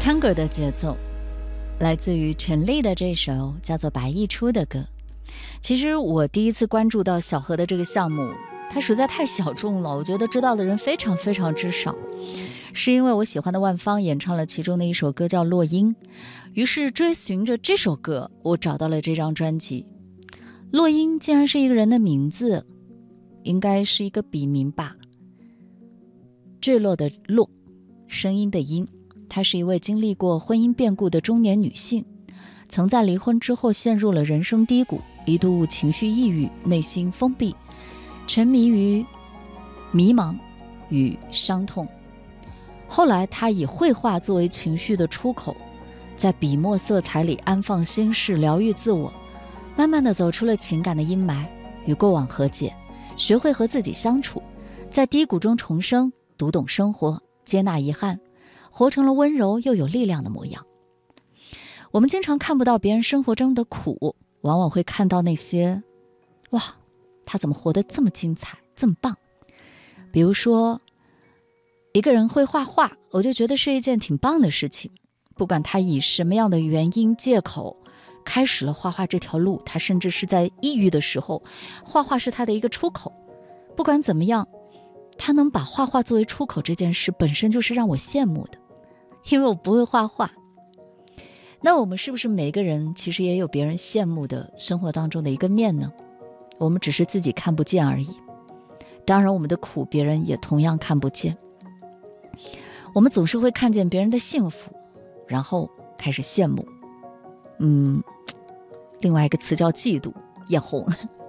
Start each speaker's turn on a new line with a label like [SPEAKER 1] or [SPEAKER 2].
[SPEAKER 1] Tango 的节奏来自于陈粒的这首叫做白溢出的歌。其实我第一次关注到小河的这个项目，它实在太小众了，我觉得知道的人非常非常之少，是因为我喜欢的万芳演唱了其中的一首歌叫《落英》，于是追寻着这首歌，我找到了这张专辑。落英竟然是一个人的名字，应该是一个笔名吧。坠落的落，声音的音，她是一位经历过婚姻变故的中年女性，曾在离婚之后陷入了人生低谷，一度情绪抑郁，内心封闭，沉迷于迷茫与伤痛。后来她以绘画作为情绪的出口，在笔墨色彩里安放心事，疗愈自我，慢慢地走出了情感的阴霾，与过往和解，学会和自己相处，在低谷中重生，读懂生活，接纳遗憾，活成了温柔又有力量的模样。我们经常看不到别人生活中的苦，往往会看到那些哇，他怎么活得这么精彩，这么棒。比如说一个人会画画，我就觉得是一件挺棒的事情，不管他以什么样的原因借口开始了画画这条路，他甚至是在抑郁的时候，画画是他的一个出口。不管怎么样，他能把画画作为出口这件事本身就是让我羡慕的，因为我不会画画。那我们是不是每个人其实也有别人羡慕的生活当中的一个面呢？我们只是自己看不见而已。当然我们的苦别人也同样看不见。我们总是会看见别人的幸福，然后开始羡慕。另外一个词叫嫉妒，眼红。